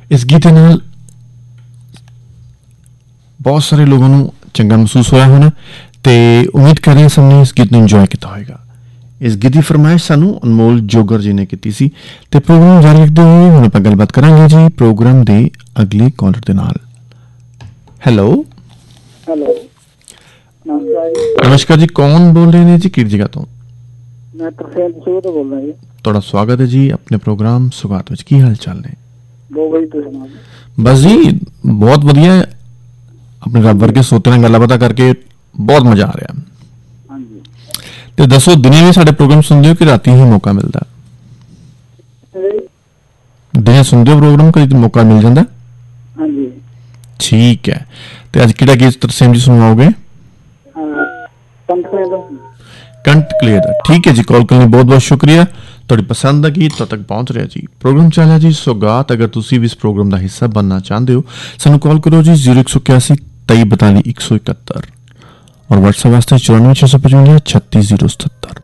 इस गीत नाल बहुत सारे लोगों को चंगा महसूस होया होना ते उम्मीद करें सबने इस गीत को इंजॉय किया होगा। इस गीत की फरमाइश सानू अनमोल जोगर जी ने की सी ते प्रोग्राम जारी रखते हुए हुण आपां गलबात करांगे जी प्रोग्राम दे अगले कॉलर दे नाल। हेलो हेलो नमस्कार जी, कौन बोल रहे हैं जी, किस जगह तो? मैं तरसेम सूर तो बोल रहा जी। थोड़ा स्वागत है जी अपने प्रोग्राम सुगात विच। की हाल चाल ने? बहुत तुसीं सुणाओ? बस जी बहुत वधिया, अपने रब वर्गे सोते नाल गल्लां बातां करके बहुत मजा आ रहा। हाँ जी ते दसो दिने भी साडे प्रोग्राम सुनदे हो कि राती ही मौका मिलदा? दिने सुनदे हो प्रोग्राम, कदी मौका मिल जांदा? हाँ जी ठीक है। ते अज किहड़ा गीत तरसेम जी सुनाओगे? कंठ क्लियर। ठीक है जी, कॉल करने बहुत बहुत शुक्रिया। थोड़ी पसंद का गीत तो तक पहुंच रहा जी। प्रोग्राम चलिया जी सौगात। अगर तुसी भी इस प्रोग्राम का हिस्सा बनना चाहते हो सानू कॉल करो जी 0181 23 42 171 और व्हाट्सएप वास्ते 94 655 36 077।